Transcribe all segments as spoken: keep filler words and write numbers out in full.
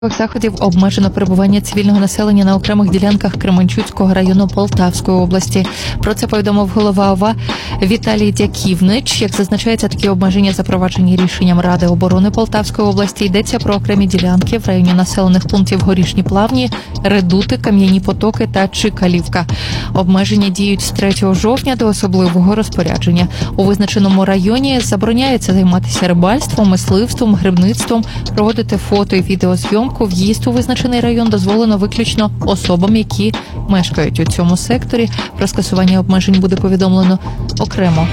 Заходів обмежено перебування цивільного населення на окремих ділянках Кременчуцького району Полтавської області. Про це повідомив голова ОВА Віталій Дяківнич. Як зазначається, такі обмеження запроваджені рішенням Ради оборони Полтавської області. Йдеться про окремі ділянки в районі населених пунктів Горішні Плавні, Редути, Кам'яні Потоки та Чикалівка. Обмеження діють з третього жовтня до особливого розпорядження. У визначеному районі забороняється займатися рибальством, мисливством, грибництвом, проводити фото і відеозйомку. В'їзд у визначений район дозволено виключно особам, які мешкають у цьому секторі. Про скасування обмежень буде повідомлено окремо.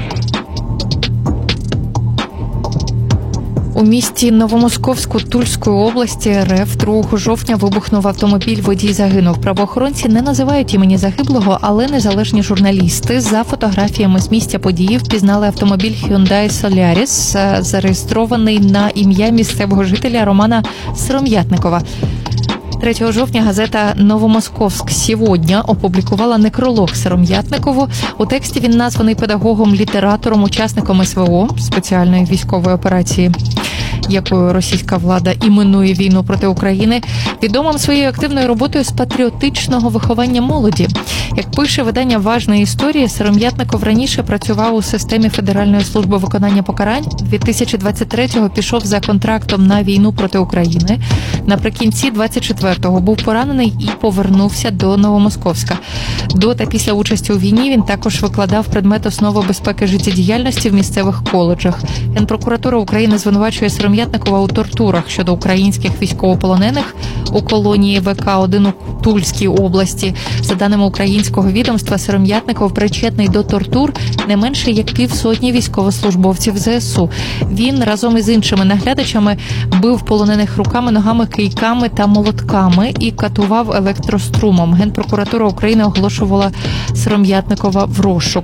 У місті Новомосковську Тульської області РФ другого жовтня вибухнув автомобіль, водій загинув. Правоохоронці не називають імені загиблого, але незалежні журналісти за фотографіями з місця події впізнали автомобіль Hyundai Solaris, зареєстрований на ім'я місцевого жителя Романа Сиром'ятникова. третього жовтня газета «Новомосковськ сьогодні» опублікувала некролог Сиром'ятникову. У тексті він названий педагогом, літератором, учасником ес ве о, спеціальної військової операції, якою російська влада іменує війну проти України, відомим своєю активною роботою з патріотичного виховання молоді. Як пише видання «Важна історія», Сиром'ятников раніше працював у системі Федеральної служби виконання покарань. дві тисячі двадцять третього пішов за контрактом на війну проти України. Наприкінці двадцять четвертого був поранений і повернувся до Новомосковська. До та після участі у війні він також викладав предмет основи безпеки життєдіяльності в місцевих коледжах. Генпрокуратура України звинувачує Сиром'ятникова у тортурах щодо українських військовополонених у колонії ве ка один у Тульській області. За даними українського відомства, Сиром'ятников причетний до тортур не менше як півсотні військовослужбовців зе ес у. Він разом із іншими наглядачами бив полонених руками, ногами, кийками та молотками і катував електрострумом. Генпрокуратура України оголошувала Сиром'ятникова в розшук.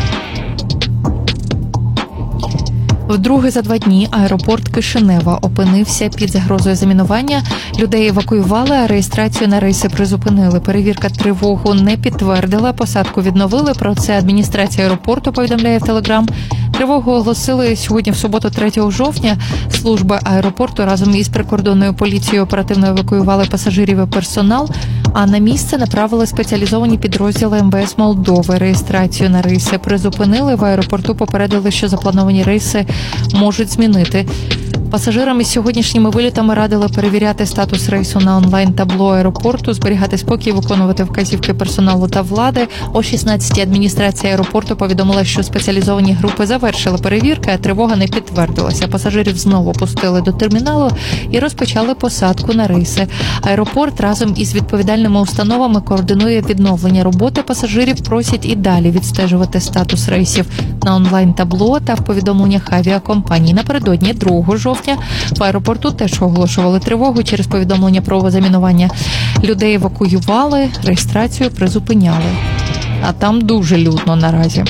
Вдруге за два дні аеропорт Кишинева опинився під загрозою замінування. Людей евакуювали, а реєстрацію на рейси призупинили. Перевірка тривогу не підтвердила, посадку відновили. Про це адміністрація аеропорту повідомляє в Телеграм. Тривогу оголосили сьогодні, в суботу, третього жовтня. Служба аеропорту разом із прикордонною поліцією оперативно евакуювали пасажирів і персонал, а на місце направили спеціалізовані підрозділи ем ве ес Молдови. Реєстрацію на рейси призупинили. В аеропорту попередили, що заплановані рейси можуть змінити. Пасажирам із сьогоднішніми вилітами радили перевіряти статус рейсу на онлайн-табло аеропорту, зберігати спокій, виконувати вказівки персоналу та влади. О шістнадцятій адміністрація аеропорту повідомила, що спеціалізовані групи завершили перевірки, а тривога не підтвердилася. Пасажирів знову пустили до терміналу і розпочали посадку на рейси. Аеропорт разом із відповідальними установами координує відновлення роботи пасажирів, просять і далі відстежувати статус рейсів на онлайн-табло та в повідомленнях авіакомпаній. Напередодні другого жовтня в аеропорту теж оголошували тривогу через повідомлення про замінування. Людей евакуювали, реєстрацію призупиняли. А там дуже людно наразі.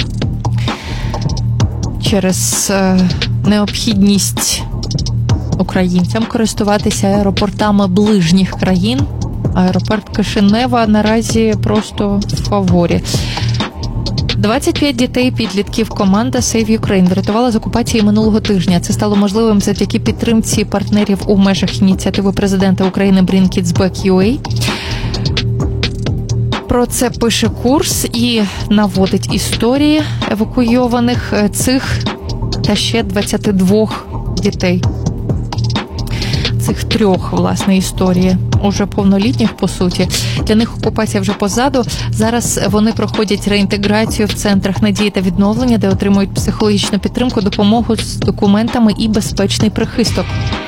Через е, необхідність українцям користуватися аеропортами ближніх країн, аеропорт Кишинева наразі просто в фаворі. двадцять п'ять дітей-підлітків команда Save Ukraine врятувала з окупації минулого тижня. Це стало можливим завдяки підтримці партнерів у межах ініціативи президента України Bring Kids Back ю ей. Про це пише Курс і наводить історії евакуйованих цих та ще двадцяти двох дітей. Цих трьох, власне, історії, уже повнолітніх, по суті. Для них окупація вже позаду. Зараз вони проходять реінтеграцію в центрах надії та відновлення, де отримують психологічну підтримку, допомогу з документами і безпечний прихисток.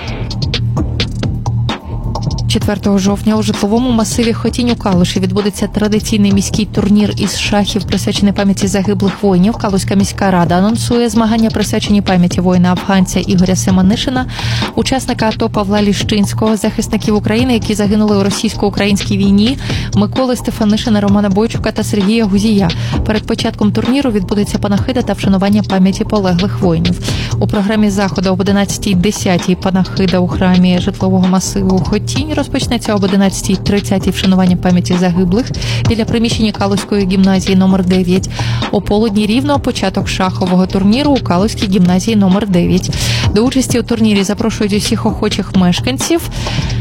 четвертого жовтня у житловому масиві Хотінь у Калуші відбудеться традиційний міський турнір із шахів, присвячений пам'яті загиблих воїнів. Калуська міська рада анонсує змагання, присвячені пам'яті воїна-афганця Ігоря Семенишина, учасника АТО Павла Ліщинського, захисників України, які загинули у російсько-українській війні, Миколи Стефанишина, Романа Бойчука та Сергія Гузія. Перед початком турніру відбудеться панахида та вшанування пам'яті полеглих воїнів. У програмі заходу об одинадцятій десятій панахида у храмі житлового масиву Хотінь розпочнеться об одинадцятій тридцять вшанування пам'яті загиблих біля приміщення Калузької гімназії номер дев'ять. О полудні рівно початок шахового турніру у Калузькій гімназії номер дев'ять. До участі у турнірі запрошують усіх охочих мешканців.